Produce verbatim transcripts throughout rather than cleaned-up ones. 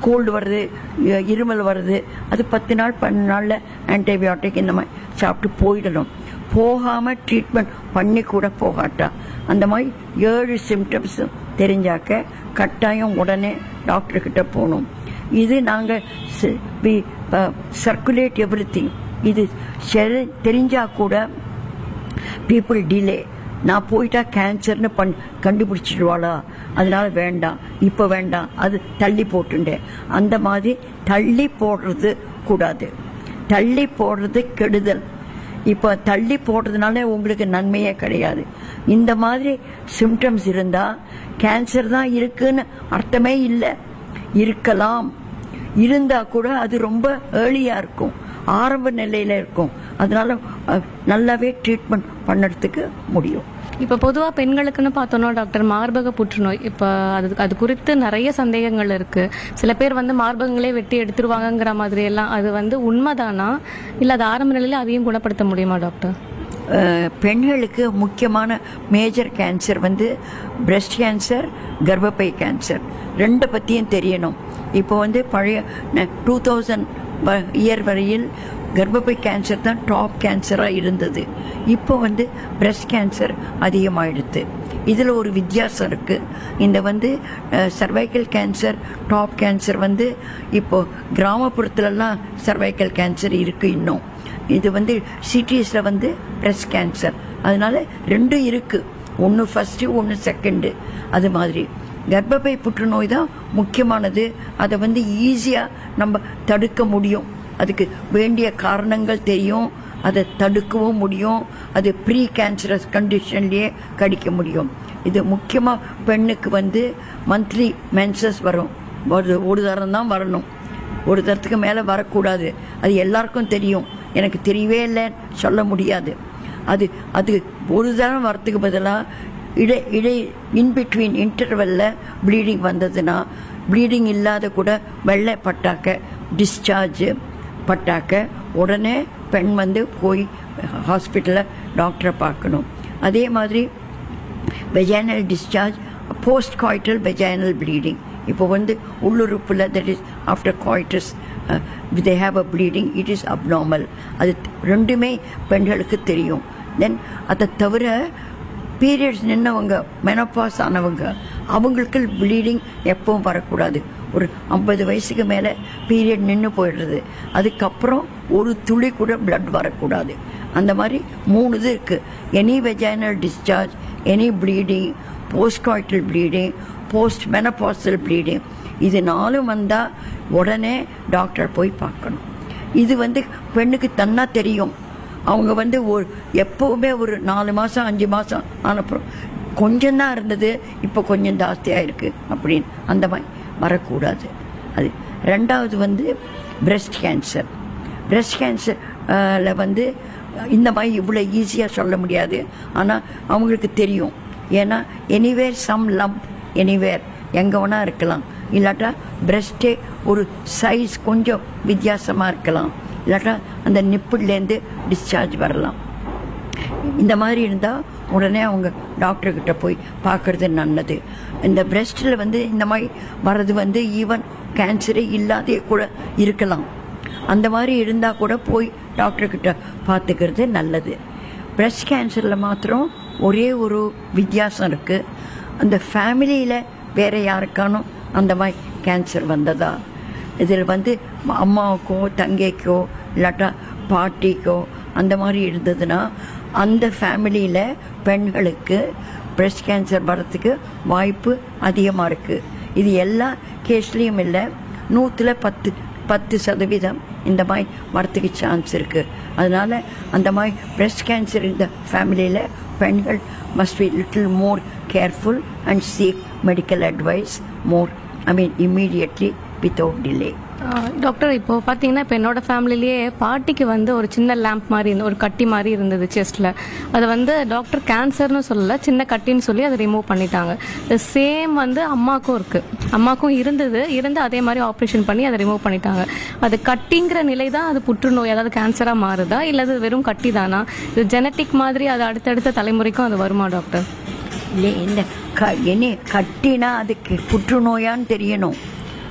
Gold வருது, இருமல் வருது, அது பத்து நாள் பன்னெண்டு நாளில் ஆன்டிபயோட்டிக் இந்த மாதிரி சாப்பிட்டு போயிடணும். போகாமல் ட்ரீட்மெண்ட் பண்ணி கூட போகாட்டா அந்த மாதிரி ஏழு சிம்டம்ஸ் தெரிஞ்சாக்க கட்டாயம் உடனே டாக்டர்கிட்ட போகணும். இது நாங்கள் சர்க்குலேட் எவ்ரி திங். இது தெரிஞ்சா கூட பீப்புள் டிலே. நான் போயிட்டா கேன்சர்னு பண் கண்டுபிடிச்சிடுவாளா, அதனால வேண்டாம், இப்போ வேண்டாம், அது தள்ளி போட்டுண்டேன். அந்த மாதிரி தள்ளி போடுறது கூடாது. தள்ளி போடுறது கெடுதல். இப்போ தள்ளி போடுறதுனால உங்களுக்கு நன்மையே கிடையாது. இந்த மாதிரி சிம்டம்ஸ் இருந்தா கேன்சர் தான் இருக்குன்னு அர்த்தமே இல்லை. இருக்கலாம், இருந்தா கூட அது ரொம்ப ஏர்லியா இருக்கும், ஆரம்ப நிலையில இருக்கும். அதனால நல்லாவே ட்ரீட்மெண்ட் பண்ணுறதுக்கு முடியும். இப்போ பொதுவாக பெண்களுக்குன்னு பார்த்தோன்னா டாக்டர், மார்பக புற்றுநோய் இப்போ அது அது குறித்து நிறைய சந்தேகங்கள் இருக்கு. சில பேர் வந்து மார்பகங்களே வெட்டி எடுத்துருவாங்கங்கிற மாதிரி எல்லாம், அது வந்து உண்மைதானா இல்லை அது ஆரம்ப நிலையில் அதையும் குணப்படுத்த முடியுமா டாக்டர்? பெண்களுக்கு முக்கியமான மேஜர் கேன்சர் வந்து பிரஸ்ட் கேன்சர், கர்ப்பப்பை கேன்சர் ரெண்டு பற்றியும் தெரியணும். இப்போ வந்து பழைய டூ தௌசண்ட் இயர் வரையில் கர்ப்பப்பை கேன்சர் தான் டாப் கேன்சராக இருந்தது. இப்போ வந்து பிரஸ்ட் கேன்சர் அதிகமாகிடுது. இதில் ஒரு வித்தியாசம் இருக்குது. இந்த வந்து சர்வைக்கல் கேன்சர், டாப் கேன்சர் வந்து இப்போ கிராமப்புறத்துலலாம் சர்வைக்கல் கேன்சர் இருக்குது இன்னும். இது வந்து சிட்டிஸில் வந்து பிரஸ்ட் கேன்சர். அதனால ரெண்டும் இருக்குது, ஒன்று ஃபஸ்ட்டு ஒன்று செகண்டு. அது மாதிரி கர்ப்பப்பை புற்றுநோய் தான் முக்கியமானது. அதை வந்து ஈஸியாக நம்ம தடுக்க முடியும். அதுக்கு வேண்டிய காரணங்கள் தெரியும், அதை தடுக்கவும் முடியும். அது ப்ரீ கேன்சரஸ் கண்டிஷன்லேயே கடிக்க முடியும். இது முக்கியமாக பெண்ணுக்கு வந்து மந்த்லி மென்சஸ் வரும். ஒரு ஒரு தரம் தான் வரணும், ஒரு தரத்துக்கு மேலே வரக்கூடாது. அது எல்லாருக்கும் தெரியும், எனக்கு தெரியவே இல்லைன்னு சொல்ல முடியாது. அது அது ஒரு தரம் வரத்துக்கு பதிலாக இடை இடை இன்பிட்வீன் இன்டர்வெல்ல ப்ளீடிங் வந்ததுன்னா, ப்ளீடிங் இல்லாத கூட வெள்ளை பட்டாக்க, டிஸ்சார்ஜ் பட்டாக்க உடனே பெண் வந்து போய் ஹாஸ்பிட்டலில் டாக்டரை பார்க்கணும். அதே மாதிரி vaginal discharge, post coital vaginal bleeding. இப்போ வந்து உள்ளுறுப்பில் that is after காய்டஸ் they have a bleeding, it is abnormal. அது ரெண்டுமே பெண்களுக்கு தெரியும். தென் அதை தவிர பீரியட்ஸ் நின்னவங்க, மெனோபாஸ் ஆனவங்க, அவங்களுக்கு ப்ளீடிங் எப்பவும் வரக்கூடாது. ஒரு ஐம்பது வயசுக்கு மேலே பீரியட் நின்று போயிடுறது, அதுக்கப்புறம் ஒரு துளி கூட பிளட் வரக்கூடாது. அந்த மாதிரி மூணு இது இருக்குது. Any vaginal discharge, any bleeding, post coital bleeding, post menopausal bleeding, இது நாலும் வந்தால் உடனே டாக்டர் போய் பார்க்கணும். இது வந்து பெண்ணுக்கு தன்னா தெரியும். அவங்க வந்து ஒரு எப்போவுமே ஒரு நாலு மாதம் அஞ்சு மாதம் ஆனப்புறம் கொஞ்சம்தான் இருந்தது, இப்போ கொஞ்சம் ஜாஸ்தியாக இருக்குது அப்படின்னு அந்த மாதிரி வரக்கூடாது. அது ரெண்டாவது வந்து பிரஸ்ட் கேன்சர். பிரஸ்ட் கேன்சரில் வந்து இந்த மாதிரி இவ்வளோ ஈஸியாக சொல்ல முடியாது, ஆனால் அவங்களுக்கு தெரியும். ஏன்னா எனிவேர் சம் லம்ப், எனிவேர் எங்கே வேணா இருக்கலாம். இல்லாட்டா பிரஸ்டே ஒரு சைஸ் கொஞ்சம் வித்தியாசமாக இருக்கலாம். இல்லாட்டா அந்த நிப்பிள்லேருந்து டிஸ்சார்ஜ் வரலாம். இந்த மாதிரி இருந்தால் உடனே அவங்க டாக்டர்கிட்ட போய் பார்க்கறது நல்லது. இந்த பிரஸ்ட்டில் வந்து இந்த மாதிரி வர்றது வந்து ஈவன் கேன்சரே இல்லாதே கூட இருக்கலாம். அந்த மாதிரி இருந்தால் கூட போய் டாக்டர்கிட்ட பார்த்துக்கிறது நல்லது. பிரஸ்ட் கேன்சரில் மாத்திரம் ஒரே ஒரு வித்தியாசம் இருக்குது. அந்த ஃபேமிலியில் வேறு யாருக்கானும் அந்த மாதிரி கேன்சர் வந்ததா, இதில் வந்து அம்மாவுக்கோ தங்கைக்கோ இல்லாட்டா பாட்டிக்கோ அந்த மாதிரி இருந்ததுன்னா அந்த ஃபேமிலியில் பெண்களுக்கு பிரஸ்ட் கேன்சர் வரத்துக்கு வாய்ப்பு அதிகமாக இருக்குது. இது எல்லா கேஸ்லேயும் இல்லை, நூற்றில் பத்து பத்து சதவீதம் இந்த மாதிரி வரத்துக்கு சான்ஸ் இருக்குது. அதனால் அந்த மாதிரி பிரஸ்ட் கேன்சர் இந்த ஃபேமிலியில் பெண்கள் must be little more careful and seek medical advice more, I mean immediately without delay. Doctor, இப்போ பார்த்தீங்கன்னா இப்போ என்னோட ஃபேமிலிலேயே பாட்டிக்கு வந்து ஒரு சின்ன லேம்ப் மாதிரி இருந்தது, ஒரு கட்டி மாதிரி இருந்தது செஸ்ட்டில். அதை வந்து டாக்டர் கேன்சர்னு சொல்லலை, சின்ன கட்டின்னு சொல்லி அதை ரிமூவ் பண்ணிட்டாங்க. சேம் வந்து அம்மாவுக்கும் இருக்குது, அம்மாவுக்கும் இருந்தது, இருந்து அதே மாதிரி ஆப்ரேஷன் பண்ணி அதை ரிமூவ் பண்ணிட்டாங்க. அது கட்டிங்கிற நிலை தான் அது புற்றுநோய், அதாவது கேன்சராக மாறுதா இல்லை அது வெறும் கட்டி தானா? இது ஜெனட்டிக் மாதிரி அது அடுத்தடுத்த தலைமுறைக்கும் அது வருமா டாக்டர்? இல்லை, இந்த க என்ன கட்டினா அதுக்கு புற்றுநோயான்னு தெரியணும்.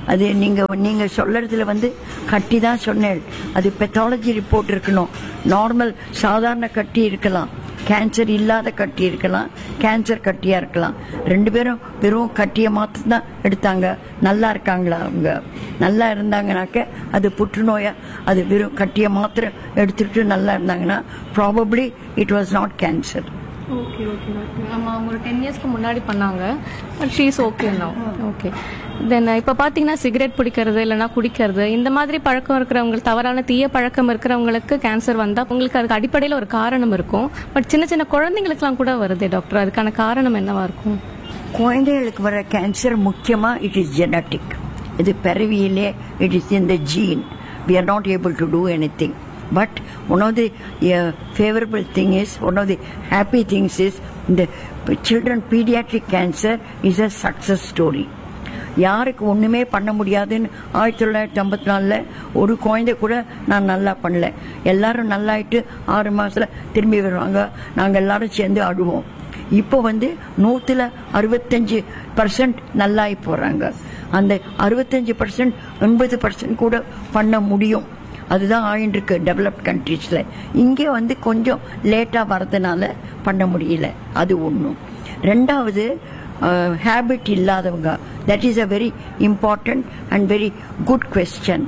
அது நீங்கள் நீங்கள் சொல்கிறதுல வந்து கட்டி தான் சொன்னேன். அது பெத்தாலஜி ரிப்போர்ட் இருக்கணும். நார்மல் சாதாரண கட்டி இருக்கலாம், கேன்சர் இல்லாத கட்டி இருக்கலாம், கேன்சர் கட்டியாக இருக்கலாம். ரெண்டு பேரும் வெறும் கட்டியை மாத்திரம் தான் எடுத்தாங்க. நல்லா இருக்காங்களா? அவங்க நல்லா இருந்தாங்கனாக்க அது புற்றுநோயா? அது வெறும் கட்டியை மாத்திரம் எடுத்துட்டு நல்லா இருந்தாங்கன்னா probably it was not cancer. Okay okay okay ஆமாம், அவங்க ஒரு டென் இயர்ஸ்க்கு முன்னாடி பண்ணாங்க. But she's okay no. Okay then இப்போ பார்த்தீங்கன்னா சிகரெட் பிடிக்கிறது இல்லைனா குடிக்கிறது இந்த மாதிரி பழக்கம் இருக்கிறவங்க, தவறான தீய பழக்கம் இருக்கிறவங்களுக்கு கேன்சர் வந்தால் உங்களுக்கு அதுக்கு அடிப்படையில் ஒரு காரணம் இருக்கும். பட் சின்ன சின்ன குழந்தைங்களுக்குலாம் கூட வருது டாக்டர், அதுக்கான காரணம் என்னவா இருக்கும்? குழந்தைகளுக்கு வர கேன்சர் முக்கியமாக இட் இஸ் ஜெனட்டிக். இது பிறவியிலே it is in the gene. We are not able to do any thing. But one of the uh, favorable thing is, one of the happy things is, the children pediatric cancer is a success story. யாருக்கு ஒன்றுமே பண்ண முடியாதுன்னு ஆயிரத்தி தொள்ளாயிரத்தி ஐம்பத்தி நாலில் ஒரு குழந்தை கூட நான் நல்லா பண்ணல. எல்லாரும் நல்லாயிட்டு ஆறு மாதத்தில் திரும்பி வருவாங்க, நாங்கள் எல்லாரும் சேர்ந்து அழுவோம். இப்போ வந்து நூற்றில் அறுபத்தஞ்சு பர்சன்ட் நல்லாகி போகிறாங்க. அந்த அறுபத்தஞ்சு பர்சன்ட் எண்பது பர்சன்ட் கூட பண்ண முடியும். அதுதான் ஆயின்னு இருக்கு டெவலப்ட் கண்ட்ரீஸில். இங்கே வந்து கொஞ்சம் லேட்டாக வரதுனால பண்ண முடியல. அது ஒன்றும். ரெண்டாவது ஹேபிட் இல்லாதவங்க, that is a very important and very good question.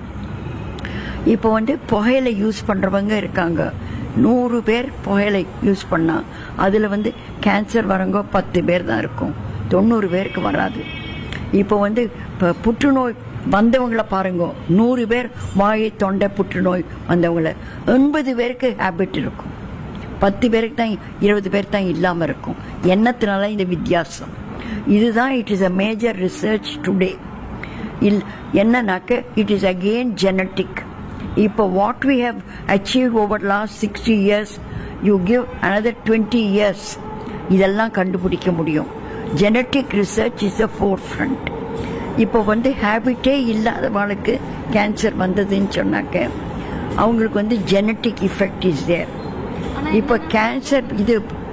இப்போ வந்து புகையிலை யூஸ் பண்ணுறவங்க இருக்காங்க. நூறு பேர் புகையிலை யூஸ் பண்ணால் அதில் வந்து கேன்சர் வரவங்க பத்து பேர் தான் இருக்கும், தொண்ணூறு பேருக்கு வராது. இப்போ வந்து இப்போ புற்றுநோய் வந்தவங்களை பாருங்க, நூறு பேர் வாயை தொண்டை புற்றுநோய் வந்தவங்கள எண்பது பேருக்கு ஹேபிட் இருக்கும், பத்து பேருக்கு தான் இருபது பேர் தான் இல்லாமல் இருக்கும். என்னத்தினால இந்த வித்தியாசம்? இதுதான் it is a major research today. இல் என்னன்னாக்க இட் இஸ் அகெயின் ஜெனட்டிக். இப்போ what we have achieve over last sixty years, you give another twenty years, இதெல்லாம் கண்டுபிடிக்க முடியும். Genetic research is a four front. இப்போ வந்து ஹேபிட்டே இல்லாதவங்களுக்கு கேன்சர் வந்ததுன்னு சொன்னாக்க அவங்களுக்கு வந்து ஜெனட்டிக் இஃபெக்ட் இஸ் தேர். இப்போ கேன்சர் இது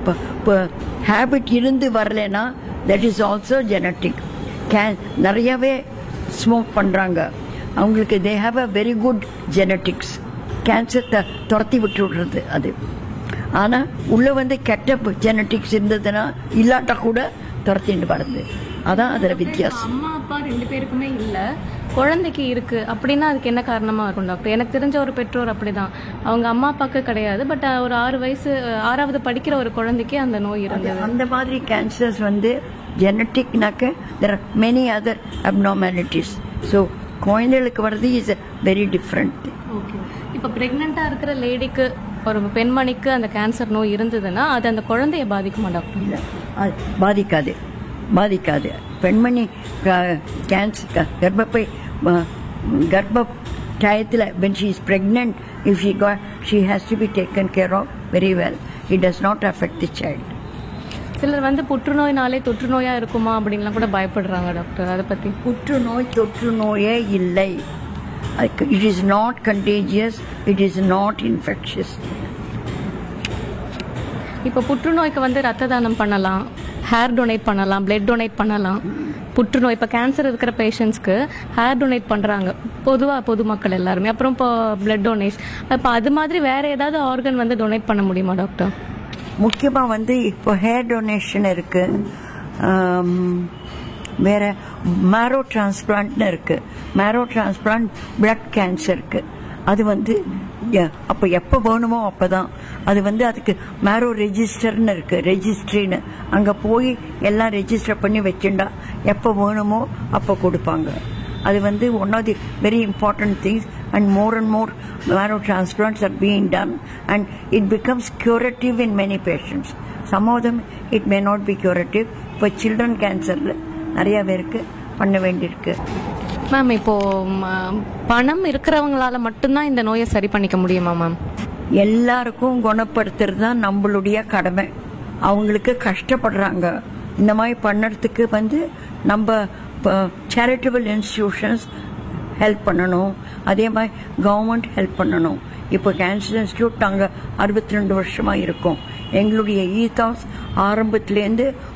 ஹேபிட் இருந்து வரலன்னா that is also genetic. Can நிறையவே ஸ்மோக் பண்ணுறாங்க, அவங்களுக்கு they have a very good genetics. Cancer த துரத்தி விட்டு விடுறது அது. ஆனால் உள்ளே வந்து கெட்ட ஜெனட்டிக்ஸ் இருந்ததுன்னா இல்லாட்டா கூட துரத்திட்டு வருது. அதான் அதில் வித்தியாசம். அம்மா அப்பா ரெண்டு பேருக்குமே இல்லை, குழந்தைக்கு இருக்கு அப்படின்னா அதுக்கு என்ன காரணமா இருக்கும் டாக்டர்? எனக்கு தெரிஞ்ச ஒரு பெற்றோர் அப்படிதான், அவங்க அம்மா அப்பாவுக்கு கிடையாது, பட் ஒரு ஆறு வயசு ஆறாவது படிக்கிற ஒரு குழந்தைக்கு அந்த நோய் இருந்தது. அந்த மாதிரி கேன்சர்ஸ் வந்து ஜெனட்டிக்னாக்க there are many other abnormalities. So குழந்தைகளுக்கு வர்றது is a very different thing. Okay, இப்போ பிரெக்னெண்ட்டாக இருக்கிற லேடிக்கு, ஒரு பெண்மணிக்கு அந்த கேன்சர் நோய் இருந்ததுன்னா அது அந்த குழந்தைய பாதிக்குமா டாக்டர்? இல்லை, அது பாதிக்காது பாதிக்காது பெண்மணி கேன்சர் கர்ப்பப்பை கர்ப்ப டயத்தில் when she is pregnant, if she got, she has to be taken care of very well. It does not affect the child. சிலர் வந்து புற்றுநோய்னாலே தொற்று நோயா இருக்குமா அப்படின்லாம் கூட பயப்படுறாங்க டாக்டர், அதை பத்தி? புற்றுநோய் தொற்று நோயே இல்லை. It is not contagious, it is not infectious. இப்போ புற்றுநோய்க்கு வந்து ரத்த தானம் பண்ணலாம், ஹேர் டொனேட் பண்ணலாம், பிளட் டொனேட் பண்ணலாம். புற்றுநோய் இப்போ கேன்சர் இருக்கிற பேஷண்ட்ஸ்க்கு ஹேர் டொனேட் பண்ணுறாங்க பொதுவாக பொதுமக்கள் எல்லாருமே. அப்புறம் இப்போ பிளட் டொனேஷன், இப்போ அது மாதிரி வேற ஏதாவது ஆர்கன் வந்து டொனேட் பண்ண முடியுமா டாக்டர்? முக்கியமாக வந்து இப்போ ஹேர் டொனேஷன் இருக்கு, வேற மேரோ டிரான்ஸ்பிளான்ட்னு இருக்கு. மேரோ டிரான்ஸ்பிளான்ட் பிளட் கேன்சருக்கு அது வந்து அப்போ எப்போ வேணுமோ அப்போ தான். அது வந்து அதுக்கு மேரோ ரெஜிஸ்டர்னு இருக்குது, ரெஜிஸ்ட்ரின்னு. அங்கே போய் எல்லாம் ரெஜிஸ்டர் பண்ணி வச்சுட்டா எப்போ வேணுமோ அப்போ கொடுப்பாங்க. அது வந்து one of the very important things. And more and more மேரோ டிரான்ஸ்பிளான்ட்ஸ் are being done and it becomes curative in many patients. Some of them it may not be curative. இப்போ சில்ட்ரன் கேன்சரில் நிறைய பேருக்கு பண்ண வேண்டியிருக்கு. மேம், இப்போ பணம் இருக்கிறவங்களால மட்டும்தான் இந்த நோயை சரி பண்ணிக்க முடியுமா மேம்? எல்லாருக்கும் குணப்படுத்துறது தான் நம்மளுடைய கடமை. அவங்களுக்கு கஷ்டப்படுறாங்க, இந்த மாதிரி பண்ணுறதுக்கு வந்து நம்ம சேரிட்டபிள் இன்ஸ்டிடியூஷன்ஸ் ஹெல்ப் பண்ணணும், அதே மாதிரி கவர்மெண்ட் ஹெல்ப் பண்ணணும். இப்போ கேன்சர் இன்ஸ்டிடியூட் நாங்கள் அறுபத்தி ரெண்டு வருஷமாக இருக்கோம். எங்களுடைய ஈத்தாஸ் ஆரம்பத்துலேருந்து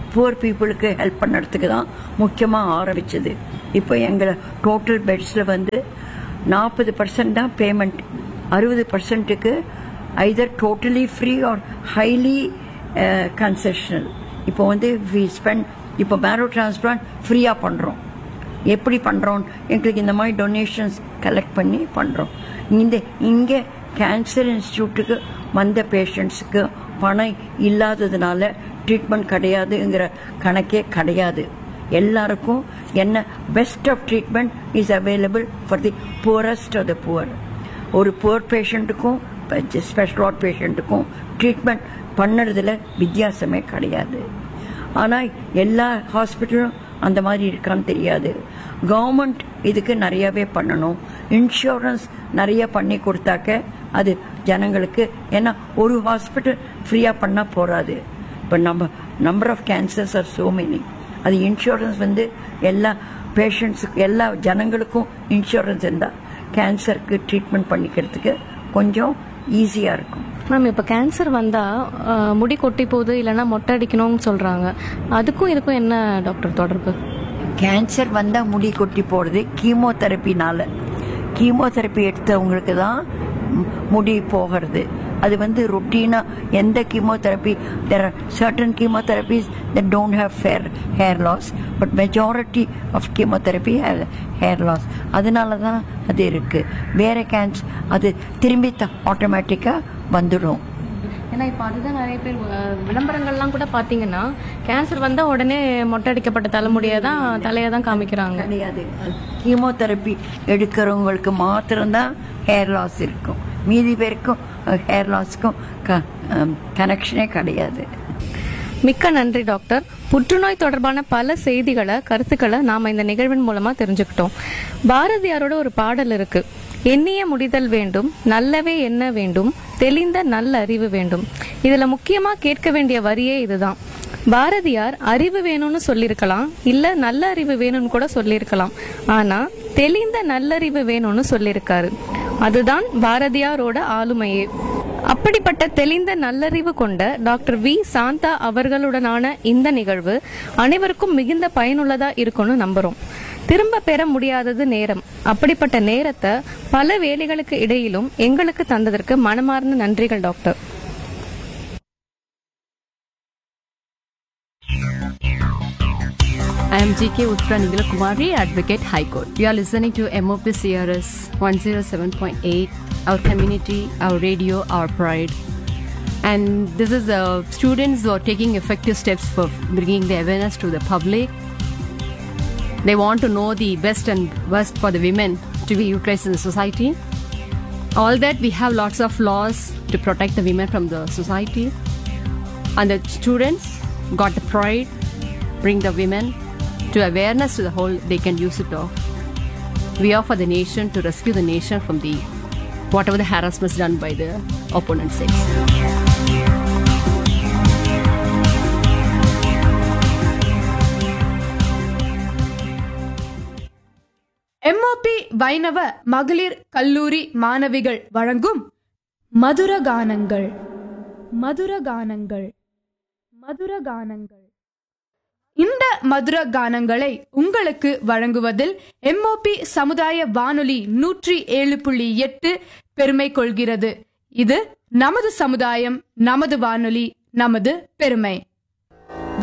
புவர் பீப்புளுக்கு ஹெல்ப் பண்ணுறதுக்கு தான் முக்கியமாக ஆரம்பிச்சது. இப்போ எங்களை டோட்டல் பெட்ஸில் வந்து நாற்பது பர்சன்ட் தான் பேமெண்ட், அறுபது பர்சன்ட்டுக்கு Hyder totally free R highly concessional. இப்போ வந்து வி ஸ்பெண்ட் இப்போ மேரோ டிரான்ஸ்பிளான்ட் ஃப்ரீயாக பண்ணுறோம். எப்படி பண்ணுறோம், எங்களுக்கு இந்த மாதிரி டொனேஷன்ஸ் கலெக்ட் பண்ணி பண்ணுறோம். இந்த இங்கே கேன்சர் இன்ஸ்டியூட்டுக்கு வந்த பேஷண்ட்ஸுக்கு பணம் இல்லாததுனால ட்ரீட்மெண்ட் கிடையாதுங்கிற கணக்கே கிடையாது. எல்லாருக்கும் என்ன best of treatment is available for the poorest of the poor. ஒரு புவர் பேஷண்ட்டுக்கும் ஸ்பெஷல் வார்ட் பேஷண்ட்டுக்கும் ட்ரீட்மெண்ட் பண்ணுறதுல வித்தியாசமே கிடையாது. ஆனால் எல்லா ஹாஸ்பிட்டலும் அந்த மாதிரி இருக்கான்னு தெரியாது. கவர்மெண்ட் இதுக்கு நிறையவே பண்ணணும். இன்சூரன்ஸ் நிறைய பண்ணி கொடுத்தாக்க அது ஜனங்களுக்கு, ஏன்னா ஒரு ஹாஸ்பிட்டல் ஃப்ரீயாக பண்ணால் போகாது. இப்போ நம்ம number of cancers are so many. அது இன்சூரன்ஸ் வந்து எல்லா பேஷண்ட்ஸுக்கு எல்லா ஜனங்களுக்கும் இன்சூரன்ஸ் இருந்தால் கேன்சருக்கு ட்ரீட்மெண்ட் பண்ணிக்கிறதுக்கு கொஞ்சம் ஈஸியாக இருக்கும். மேம், இப்போ கேன்சர் வந்தா அஹ், முடி கொட்டி போகுது இல்லைன்னா மொட்டை அடிக்கணும்னு சொல்றாங்க. அதுக்கும் இதுக்கும் என்ன டாக்டர் தொடர்பு? கேன்சர் வந்தால் முடி கொட்டி போகிறது கீமோதெரப்பினால. கீமோதெரப்பி எடுத்தவங்களுக்கு தான் முடி போகிறது. அது வந்து ரொட்டீனாக எந்த chemotherapy, there are certain chemotherapies that don't have fair hair loss, but majority of chemotherapy has hair loss. அதனால தான் அது இருக்குது. வேறு கேன்சர் அது திரும்பி ஆட்டோமேட்டிக்காக வந்துடும். ஏன்னா இப்போ அதுதான் நிறைய பேர் அஹ், விளம்பரங்கள்லாம் கூட பார்த்தீங்கன்னா கேன்சர் வந்தா உடனே மொட்டை அடிக்கப்பட்ட தலைமுடியை தான் தலையை தான் காமிக்கிறாங்க. கிடையாது, கீமோதெரப்பி எடுக்கிறவங்களுக்கு மாத்திரம்தான் ஹேர் லாஸ் இருக்கும். மீதி பேருக்கும் ஹேர் லாஸ்க்கும் கனெக்ஷனே கிடையாது. மிக்க நன்றி டாக்டர். புற்றுநோய் தொடர்பான பல செய்திகளை, கருத்துக்களை நாம இந்த நிகழ்வின் மூலமா தெரிஞ்சுக்கிட்டோம். பாரதியாரோட ஒரு பாடல் இருக்கு, எண்ணிய முடிதல் வேண்டும், நல்லவே எண்ண வேண்டும், தெளிந்த நல்ல அறிவு வேண்டும். இதுல முக்கியமா கேட்க வேண்டிய வரியே இதுதான். பாரதியார் அறிவு வேணும்னு சொல்லியிருக்கலாம், இல்ல நல்ல அறிவு வேணும்னு கூட சொல்லியிருக்கலாம். ஆனா தெளிந்த நல்லறிவு வேணும்னு சொல்லியிருக்காரு. அதுதான் பாரதியாரோட ஆளுமையே. அப்படிப்பட்ட தெளிந்த நல்லறிவு கொண்ட டாக்டர் வி சாந்தா அவர்களுடனான இந்த நிகழ்வு அனைவருக்கும் மிகுந்த பயனுள்ளதா இருக்கும்னு நம்புறோம். திரும்ப பெற முடியாதது நேரம். அப்படிப்பட்ட நேரத்தை பல வேலைகளுக்கு இடையிலும் எங்களுக்கு தந்ததற்கு மனமார்ந்த நன்றிகள் doctor. I am G K Uttra Nigala Kumari, Advocate High Court. You are listening to M O P C R S one oh seven point eight, our community, our radio, our pride. And this is the students who are taking effective steps for bringing the awareness to the public. They want to know the best and worst for the women to be utilized in the society. All that we have lots of laws to protect the women from the society. And the students got the pride, bring the women to awareness to the whole, they can use it off. We are for the nation, to rescue the nation from the whatever the harassment done by the opponent sex. MOP வைணவ மகளிர் கல்லூரி மாணவிகள் வழங்கும் மதுர கானங்கள். மதுர கானங்கள். மதுர கானங்கள். இந்த மதுர கானங்களை உங்களுக்கு வழங்குவதில் எம்ஓபி சமுதாய வானொலி நூற்றி ஏழு புள்ளி எட்டு பெருமை கொள்கிறது. இது நமது சமுதாயம், நமது வானொலி, நமது பெருமை.